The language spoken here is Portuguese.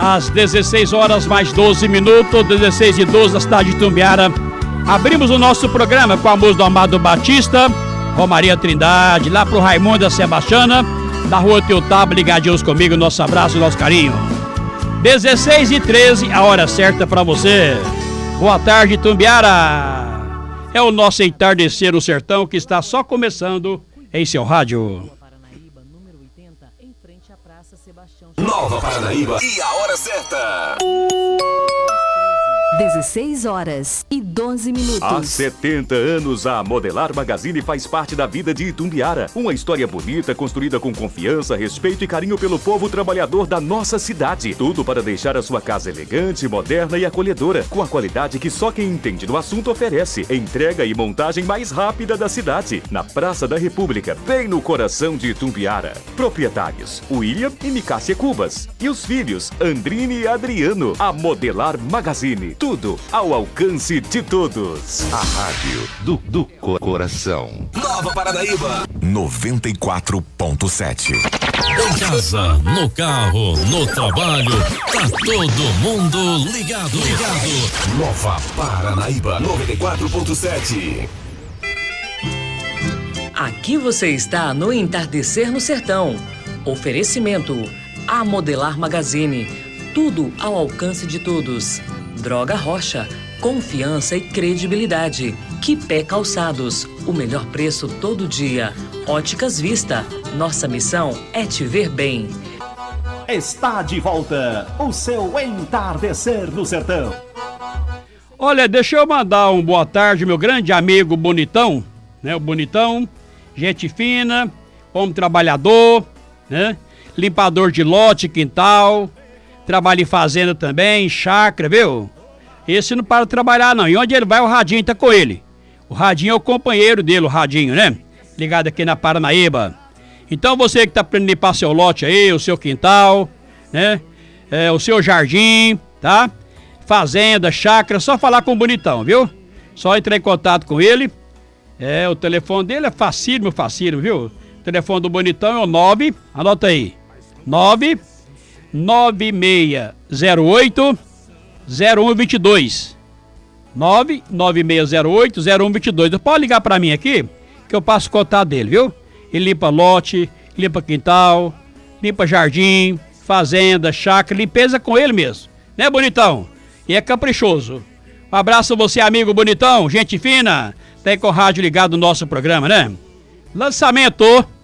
Às 16 horas mais 12 minutos, 16 e 12 da cidade de Itumbiara. Abrimos o nosso programa com a música do Amado Batista, Romaria Trindade, lá pro Raimundo da Sebastiana, da rua Teutaba, ligadinhos comigo, nosso abraço e nosso carinho. 16 e 13, a hora certa para você. Boa tarde, Itumbiara. É o nosso entardecer no sertão que está só começando em seu rádio. Nova Paranaíba e a hora certa. 16 horas e 12 minutos. Há 70 anos, a Modelar Magazine faz parte da vida de Itumbiara. Uma história bonita, construída com confiança, respeito e carinho pelo povo trabalhador da nossa cidade. Tudo para deixar a sua casa elegante, moderna e acolhedora, com a qualidade que só quem entende do assunto oferece. Entrega e montagem mais rápida da cidade. Na Praça da República, bem no coração de Itumbiara. Proprietários, William e Micácia Cubas. E os filhos, Andrine e Adriano. A Modelar Magazine. Tudo ao alcance de todos. A rádio do coração. Nova Paranaíba 94.7. Em casa, no carro, no trabalho, tá todo mundo ligado. Nova Paranaíba 94.7. Aqui você está no Entardecer no Sertão. Oferecimento: A Modelar Magazine. Tudo ao alcance de todos. Droga Rocha, confiança e credibilidade. Quipé Calçados, o melhor preço todo dia. Óticas Vista, nossa missão é te ver bem. Está de volta o seu Entardecer no Sertão. Olha, deixa eu mandar um boa tarde, meu grande amigo Bonitão, né? O Bonitão, gente fina, homem trabalhador, né? Limpador de lote, quintal, trabalha em fazenda também, chácara, viu? Esse não para de trabalhar não, e onde ele vai o Radinho tá com ele. O Radinho é o companheiro dele, o Radinho, né? Ligado aqui na Paranaíba. Então você que tá aprendendo a limpar seu lote aí, o seu quintal, né? O seu jardim, tá? Fazenda, chácara, só falar com o Bonitão, viu? Só entrar em contato com ele. O telefone dele é facílimo, viu? O telefone do Bonitão é o 9, anota aí, 99608 0122. 99608 0122. Pode ligar pra mim aqui que eu passo o contato dele, viu? Ele limpa lote, limpa quintal, limpa jardim, fazenda, chácara, limpeza com ele mesmo, né, Bonitão? E é caprichoso. Um abraço a você, amigo Bonitão, gente fina, tem com o rádio ligado no nosso programa, né? Lançamento